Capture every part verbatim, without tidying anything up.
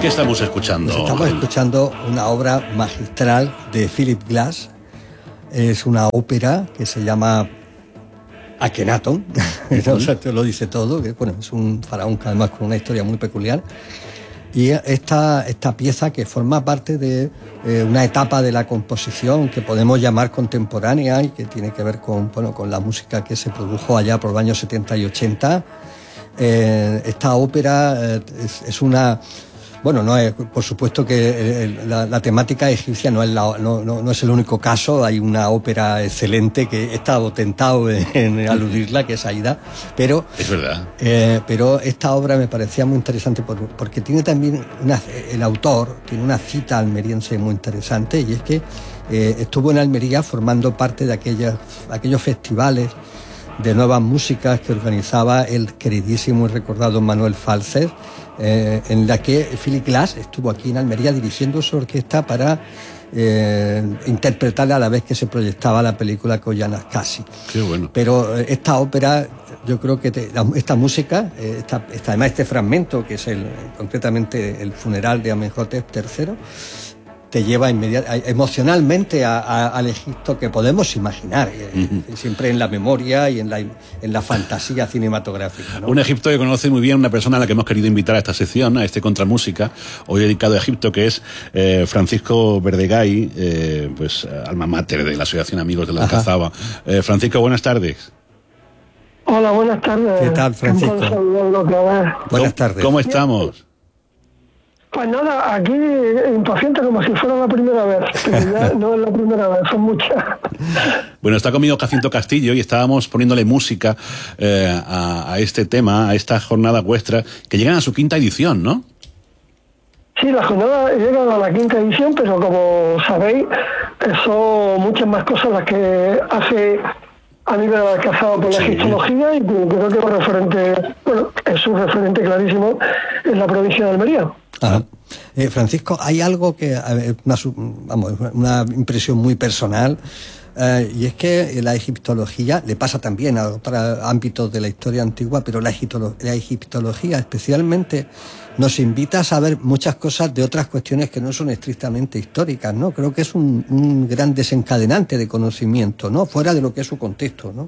¿Qué estamos escuchando? Pues estamos escuchando una obra magistral de Philip Glass. Es una ópera que se llama Akenatón. O sea, te lo dice todo. Que, bueno, es un faraón que además con una historia muy peculiar. Y esta, esta pieza que forma parte de eh, una etapa de la composición que podemos llamar contemporánea y que tiene que ver con, bueno, con la música que se produjo allá por los años setenta y ochenta. Eh, esta ópera eh, es, es una... Bueno, no es, por supuesto que el, la, la temática egipcia no es, la, no, no, no es el único caso. Hay una ópera excelente que he estado tentado en, en aludirla, que es Aida, pero es verdad. Eh, pero esta obra me parecía muy interesante por, porque tiene también una, el autor tiene una cita almeriense muy interesante, y es que eh, estuvo en Almería formando parte de aquellos, aquellos festivales de nuevas músicas que organizaba el queridísimo y recordado Manuel Falces, eh, en la que Philip Glass estuvo aquí en Almería dirigiendo su orquesta para eh, interpretarla a la vez que se proyectaba la película Koyaanisqatsi. Qué bueno. Pero eh, esta ópera, yo creo que te, la, esta música, eh, esta, esta, además este fragmento, que es el, concretamente el funeral de Amenhotep tercero, te lleva inmediat- emocionalmente a, a, al Egipto que podemos imaginar, eh, uh-huh. siempre en la memoria y en la, en la fantasía cinematográfica, ¿no? Un Egipto que conoce muy bien una persona a la que hemos querido invitar a esta sección, a este Contramúsica, hoy dedicado a Egipto, que es eh, Francisco Verdegay, eh, pues alma mater de la Asociación Amigos de la Alcazaba. Eh, Francisco, buenas tardes. Hola, buenas tardes. ¿Qué tal, Francisco? Buenas tardes. ¿Cómo estamos? Pues nada, aquí impaciente como si fuera la primera vez, pero ya no es la primera vez, son muchas. Bueno, está conmigo Jacinto Castillo y estábamos poniéndole música eh, a, a este tema, a esta jornada vuestra, que llegan a su quinta edición, ¿no? Sí, la jornada llega a la quinta edición, pero como sabéis, son muchas más cosas las que hace a nivel alcanzado por la sí. egiptología, y creo que es un referente, bueno, es un referente clarísimo en la provincia de Almería. Ajá. Eh, Francisco, hay algo que, una, vamos, una impresión muy personal, eh, y es que la egiptología le pasa también a otros ámbitos de la historia antigua, pero la, egiptolo, la egiptología especialmente nos invita a saber muchas cosas de otras cuestiones que no son estrictamente históricas, ¿no? Creo que es un, un gran desencadenante de conocimiento, ¿no? Fuera de lo que es su contexto, ¿no?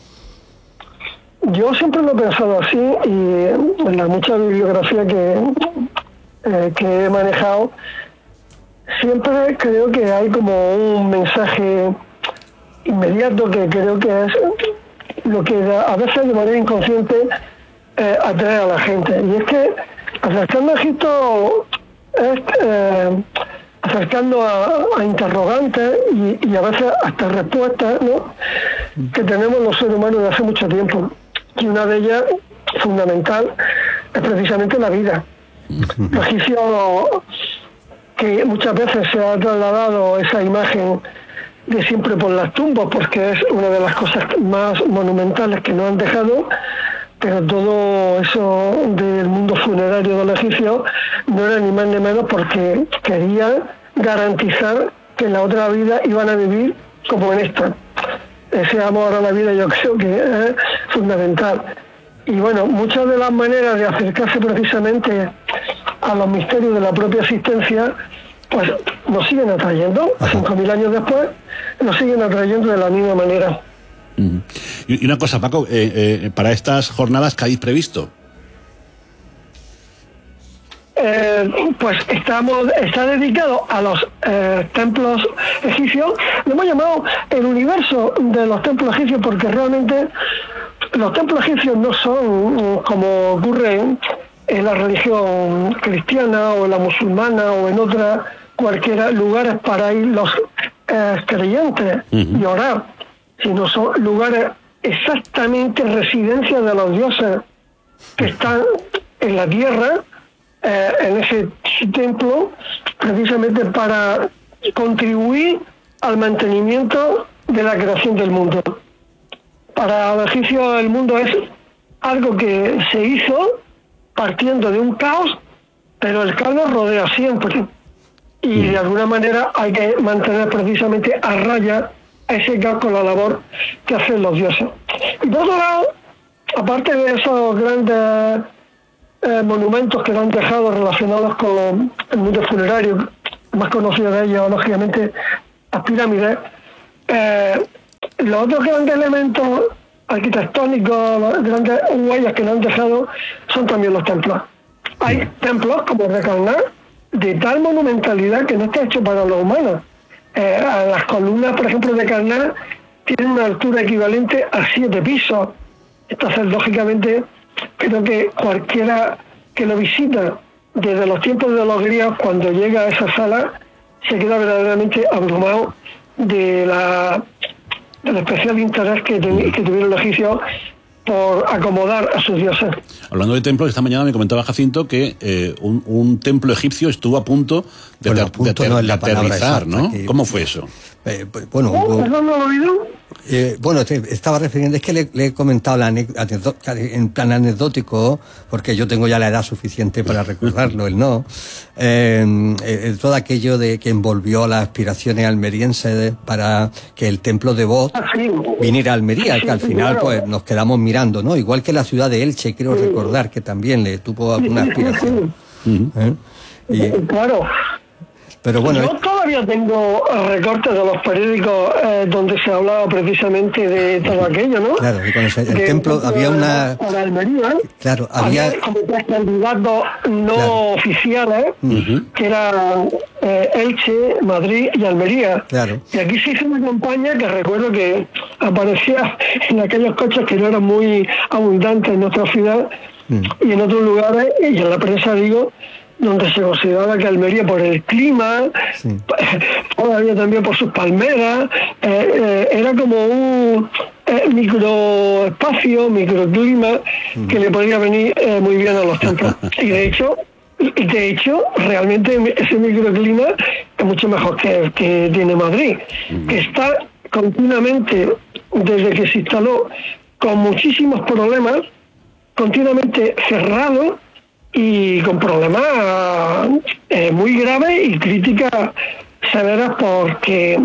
Yo siempre lo he pensado así, y en la mucha bibliografía que, eh, que he manejado, siempre creo que hay como un mensaje inmediato que creo que es lo que a veces de manera inconsciente eh, atrae a la gente. Y es que acercando a Egipto es eh, acercando a, a interrogantes y, y a veces hasta respuestas, ¿no?, que tenemos los seres humanos de hace mucho tiempo. Y una de ellas, fundamental, es precisamente la vida. Los egipcios, que muchas veces se ha trasladado esa imagen de siempre por las tumbas, porque es una de las cosas más monumentales que nos han dejado, pero todo eso del mundo funerario de los egipcios no era ni más ni menos porque querían garantizar que en la otra vida iban a vivir como en esta. Ese amor a la vida yo creo que es fundamental. Y bueno, muchas de las maneras de acercarse precisamente a los misterios de la propia existencia, pues nos siguen atrayendo. Cinco mil años después, nos siguen atrayendo de la misma manera. Uh-huh. Y una cosa, Paco, eh, eh, para estas jornadas, ¿qué habéis previsto? Eh, pues estamos está dedicado a los eh, templos egipcios. Lo hemos llamado el universo de los templos egipcios porque realmente los templos egipcios no son como ocurre en la religión cristiana o en la musulmana o en otra cualquiera lugares para ir los eh, creyentes uh-huh. y orar, sino son lugares exactamente residencias de los dioses que están en la tierra, eh, en ese templo, precisamente para contribuir al mantenimiento de la creación del mundo. Para los egipcios el mundo es algo que se hizo partiendo de un caos, pero el caos nos rodea siempre. Y de alguna manera hay que mantener precisamente a raya a ese caos con la labor que hacen los dioses. Y por otro lado, aparte de esos grandes eh, monumentos que nos han dejado relacionados con el mundo funerario, el más conocido de ellos, lógicamente, las pirámides. Eh, los otros grandes elementos arquitectónicos, las grandes huellas que nos han dejado, son también los templos. Hay templos como el de Karnak, de tal monumentalidad que no está hecho para los humanos. Eh, a las columnas, por ejemplo, de Karnak tienen una altura equivalente a siete pisos. Entonces, lógicamente, creo que cualquiera que lo visita desde los tiempos de los griegos, cuando llega a esa sala, se queda verdaderamente abrumado de la del especial interés que, ten, que tuvieron los egipcios por acomodar a sus dioses. Hablando de templos, esta mañana me comentaba Jacinto que eh, un, un templo egipcio estuvo a punto de, bueno, ter, punto de, ter, no es de la aterrizar, ¿no? Que, ¿Cómo fue eso? Eh, bueno, ¿Oh, hubo, ¿Eso no lo he oído? Eh, bueno, te estaba refiriendo, es que le, le he comentado la anécdota, en plan anecdótico, porque yo tengo ya la edad suficiente para recordarlo, él no. Eh, eh, todo aquello de que envolvió las aspiraciones almerienses para que el templo de Bot Ah, sí. viniera a Almería, Sí, que al final claro. pues nos quedamos mirando, ¿no? Igual que la ciudad de Elche, quiero Sí. recordar que también le tuvo alguna Sí, sí, sí, aspiración. sí. ¿Eh? Y, Claro. pero bueno, Yo todavía tengo recortes de los periódicos eh, donde se hablaba precisamente de todo aquello, ¿no? claro, y con ese- el De- templo de- había una... Para Almería, Claro, había... había como tres candidatos no Claro. oficiales, Uh-huh. que eran eh, Elche, Madrid y Almería. Claro. Y aquí se hizo una campaña que recuerdo que aparecía en aquellos coches que no eran muy abundantes en nuestra ciudad Mm. y en otros lugares, y en la prensa digo, donde se consideraba que Almería por el clima, Sí. todavía también por sus palmeras, eh, eh, era como un eh, microespacio, microclima Mm. que le podía venir eh, muy bien a los templos. Y de hecho, y de hecho, realmente ese microclima es mucho mejor que, que tiene Madrid, que está continuamente, desde que se instaló, con muchísimos problemas, continuamente cerrado y con problemas eh, muy graves y críticas severas, porque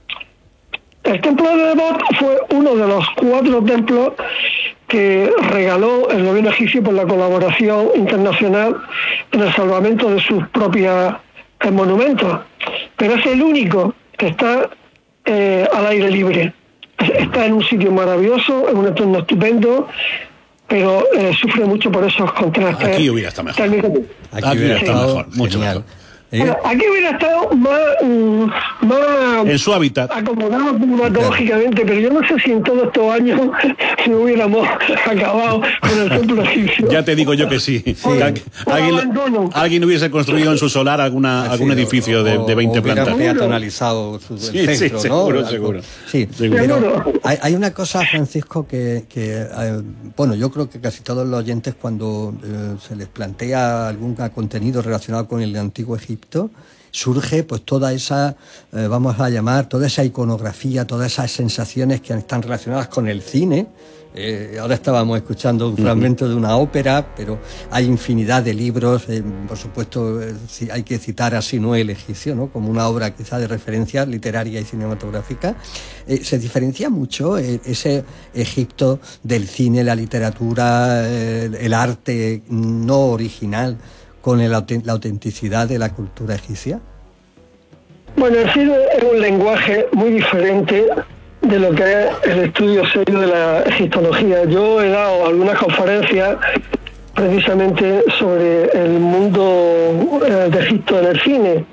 el templo de Debod fue uno de los cuatro templos que regaló el gobierno egipcio por la colaboración internacional en el salvamento de sus propios eh, monumentos, pero es el único que está eh, al aire libre. Está en un sitio maravilloso, en un entorno estupendo, pero eh, sufre mucho por esos contrastes. Aquí hubiera estado mejor. térmicos. Aquí Aquí hubiera está estado mejor, mucho genial. mejor. ¿Eh? Bueno, aquí hubiera estado más, mm, más En su hábitat. acomodado climatológicamente, pero yo no sé si en todos estos años no hubiéramos acabado con el templo egipcio. Ya te digo yo que sí. Sí. Que al- Por alguien, abandono. alguien hubiese construido en su solar alguna, algún Sí, edificio o- de, de veinte o hubiera plantas. peatonalizado su, el Sí, sí, centro, ¿no? seguro, Algo- seguro. Sí, Seguro. pero Seguro. hay, hay una cosa, Francisco, que, que eh, bueno, yo creo que casi todos los oyentes, cuando eh, se les plantea algún contenido relacionado con el antiguo Egipto, surge pues toda esa, eh, vamos a llamar, toda esa iconografía, todas esas sensaciones que están relacionadas con el cine. Eh, ahora estábamos escuchando un fragmento de una ópera, pero hay infinidad de libros, eh, por supuesto eh, si hay que citar a Sinué el egipcio, ¿no? Como una obra quizá de referencia literaria y cinematográfica. Eh, se diferencia mucho eh, ese Egipto del cine, la literatura, eh, el arte no original, con el, auten- la autenticidad de la cultura egipcia. Bueno, el cine es un lenguaje muy diferente de lo que es el estudio serio de la egiptología. Yo he dado algunas conferencias precisamente sobre el mundo eh, de Egipto en el cine.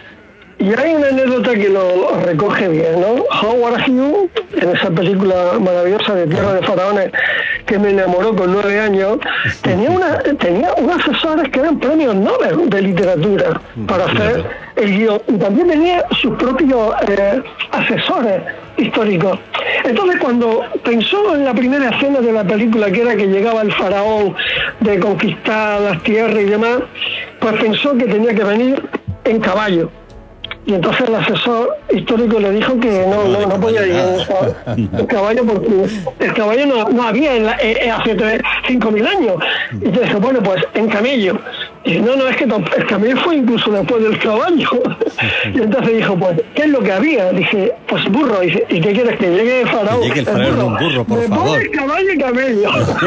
Y hay una anécdota que lo recoge bien, ¿no? Howard Hughes, en esa película maravillosa de Tierra de Faraones, que me enamoró con nueve años, tenía una tenía unos asesores que eran premios Nobel de literatura para hacer el guión. Y también tenía sus propios eh, asesores históricos. Entonces, cuando pensó en la primera escena de la película, que era que llegaba el faraón de conquistar las tierras y demás, pues pensó que tenía que venir en caballo. Y entonces el asesor histórico le dijo que no, no, no podía ir en el caballo, porque el caballo no, no había en la, eh, hace cinco mil años. Y yo dije, bueno, pues en camello. Y no, no, es que el camello fue incluso después del caballo. Y entonces dijo, pues, ¿qué es lo que había? Dije, pues burro. Y dice, ¿y qué quieres que llegue el faraón? Que llegue el faraón en un burro, por Me favor. pone caballo y camello.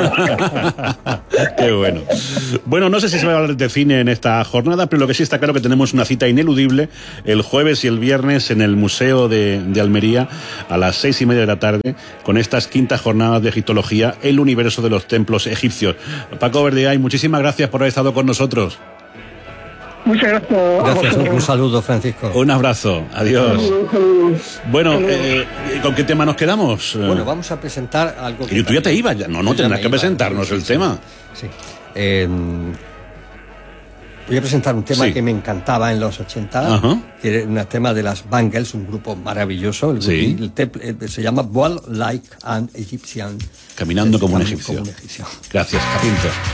Qué bueno. Bueno, no sé si se va a hablar de cine en esta jornada, pero lo que sí está claro que tenemos una cita ineludible el jueves y el viernes en el Museo de, de Almería a las seis y media de la tarde con estas quintas jornadas de egiptología, el universo de los templos egipcios. Paco Verdigay, muchísimas gracias por haber estado con nosotros. Muchas gracias. Gracias, un, un saludo, Francisco. Un abrazo, adiós. Bueno, eh, ¿con qué tema nos quedamos? Bueno, vamos a presentar algo que... Y tú ya te ibas, ya. no, no, tendrás que iba, presentarnos sí, el sí, tema. Sí. Eh, voy a presentar un tema Sí. que me encantaba en los ochenta, Ajá. que era un tema de las Bangles, un grupo maravilloso. El, Sí. el tep- eh, se llama Walk Like an Egyptian. Caminando como un Caminando egipcio. como un egipcio. Gracias, Jacinto.